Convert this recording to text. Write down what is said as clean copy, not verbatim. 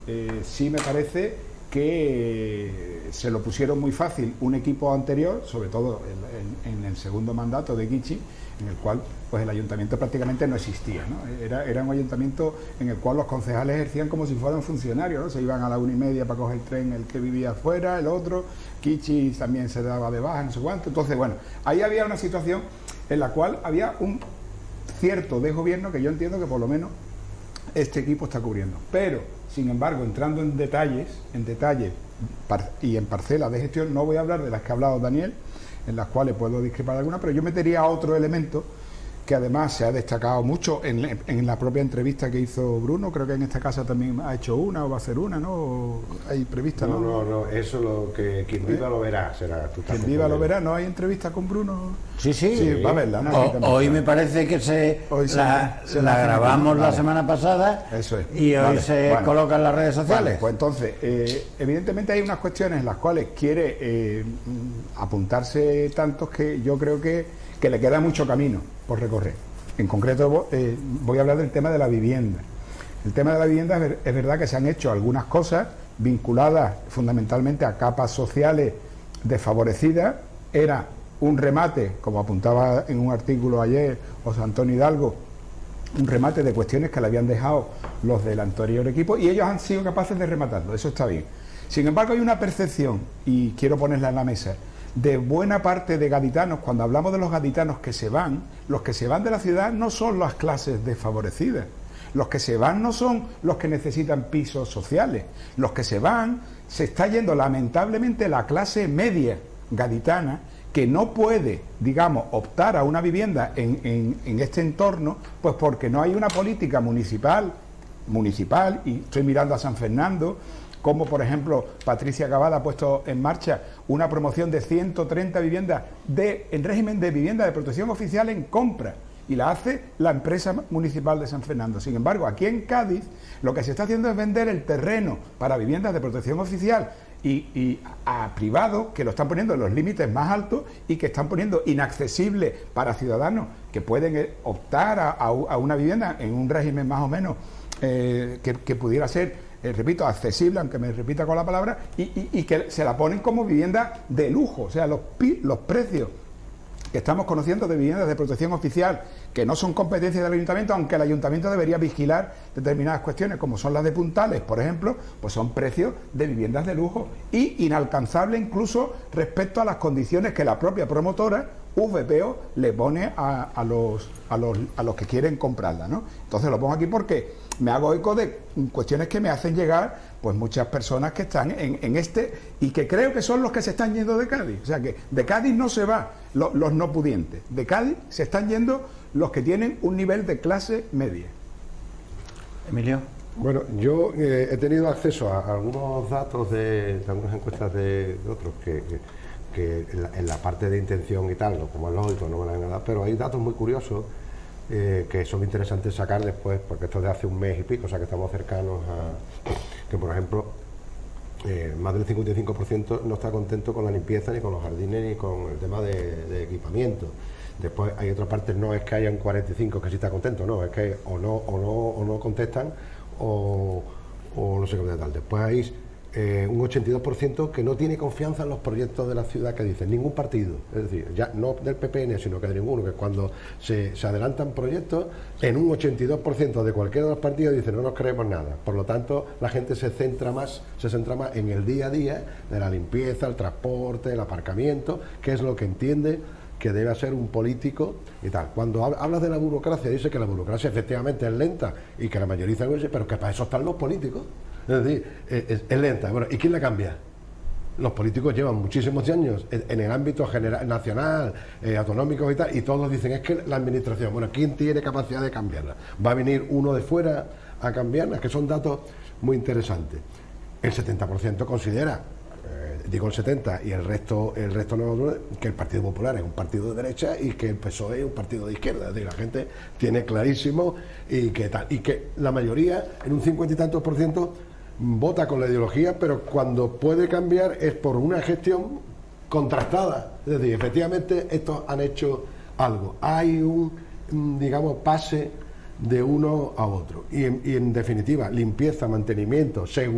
Sí me parece que se lo pusieron muy fácil un equipo anterior, sobre todo en el segundo mandato de Guichi, en el cual pues el ayuntamiento prácticamente no existía, ¿no? Era un ayuntamiento en el cual los concejales ejercían como si fueran funcionarios, ¿no? Se iban a la 1:30 para coger el tren, el que vivía afuera, el otro, Guichi también se daba de baja, no sé cuánto. Entonces, bueno, ahí había una situación en la cual había un cierto desgobierno que yo entiendo que por lo menos este equipo está cubriendo. Pero, sin embargo, entrando en detalles y en parcelas de gestión, no voy a hablar de las que ha hablado Daniel, en las cuales puedo discrepar alguna, pero yo metería otro elemento que además se ha destacado mucho en la propia entrevista que hizo Bruno. Creo que en esta casa también ha hecho una o va a hacer una, ¿no? Hay prevista, ¿no? No, eso es lo que quien viva lo verá, será. Quien viva lo verá. ¿No hay entrevista con Bruno? Sí, va a verla, ¿no? Hoy me parece que la grabamos la semana pasada. Eso es. Y hoy se coloca en las redes sociales. Vale, pues entonces, evidentemente hay unas cuestiones en las cuales quiere apuntarse tantos que yo creo que le queda mucho camino por recorrer. En concreto voy a hablar del tema de la vivienda. El tema de la vivienda es verdad que se han hecho algunas cosas vinculadas fundamentalmente a capas sociales desfavorecidas. Era un remate, como apuntaba en un artículo ayer José Antonio Hidalgo, un remate de cuestiones que le habían dejado los del anterior equipo y ellos han sido capaces de rematarlo, eso está bien. Sin embargo, hay una percepción, y quiero ponerla en la mesa, de buena parte de gaditanos. Cuando hablamos de los gaditanos que se van, los que se van de la ciudad no son las clases desfavorecidas, los que se van no son los que necesitan pisos sociales, los que se van, se está yendo lamentablemente la clase media gaditana, que no puede, digamos, optar a una vivienda en este entorno, pues porque no hay una política municipal, y estoy mirando a San Fernando, como por ejemplo Patricia Cavada ha puesto en marcha una promoción de 130 viviendas en régimen de vivienda de protección oficial en compra, y la hace la empresa municipal de San Fernando. Sin embargo, aquí en Cádiz lo que se está haciendo es vender el terreno para viviendas de protección oficial y a privados, que lo están poniendo en los límites más altos y que están poniendo inaccesible para ciudadanos que pueden optar a una vivienda en un régimen más o menos que pudiera ser, repito, accesible, aunque me repita con la palabra, y que se la ponen como vivienda de lujo. O sea, los precios que estamos conociendo de viviendas de protección oficial, que no son competencia del ayuntamiento, aunque el ayuntamiento debería vigilar determinadas cuestiones, como son las de Puntales, por ejemplo, pues son precios de viviendas de lujo y inalcanzables incluso respecto a las condiciones que la propia promotora VPO le pone a los que quieren comprarla, ¿no? Entonces lo pongo aquí porque me hago eco de cuestiones que me hacen llegar pues muchas personas que están en este, y que creo que son los que se están yendo de Cádiz. O sea que de Cádiz no se va los no pudientes, de Cádiz se están yendo los que tienen un nivel de clase media. Emilio. Bueno, yo he tenido acceso a algunos datos de algunas encuestas de otros que en la parte de intención y tal, como es lógico, no me la han dado, pero hay datos muy curiosos que son interesantes sacar después, porque esto es de hace un mes y pico, o sea que estamos cercanos a que, por ejemplo, más del 55% no está contento con la limpieza, ni con los jardines, ni con el tema de equipamiento. Después hay otra parte, no es que haya un 45% que sí está contento, no, es que o no contestan o no sé qué tal. Después hay un 82% que no tiene confianza en los proyectos de la ciudad que dicen, ningún partido, es decir, ya no del PPN, sino que de ninguno, que cuando se adelantan proyectos, en un 82% de cualquiera de los partidos dicen no nos creemos nada. Por lo tanto, la gente se centra más en el día a día de la limpieza, el transporte, el aparcamiento, que es lo que entiende que debe ser un político y tal. Cuando hablas de la burocracia, dice que la burocracia efectivamente es lenta y que la mayoría dice, pero que para eso están los políticos. Es decir, es lenta. Bueno, ¿y quién la cambia? Los políticos llevan muchísimos años en el ámbito general, nacional, autonómico y tal, y todos dicen, es que la administración, bueno, ¿quién tiene capacidad de cambiarla? ¿Va a venir uno de fuera a cambiarla? Que son datos muy interesantes. El 70% considera, digo el 70% y el resto no, que el Partido Popular es un partido de derecha y que el PSOE es un partido de izquierda. Es decir, la gente tiene clarísimo y que la mayoría, en un 50 y tantos % vota con la ideología, pero cuando puede cambiar es por una gestión contrastada. Es decir, efectivamente estos han hecho algo. Hay un, digamos, pase de uno a otro. Y en definitiva, limpieza, mantenimiento, seguridad.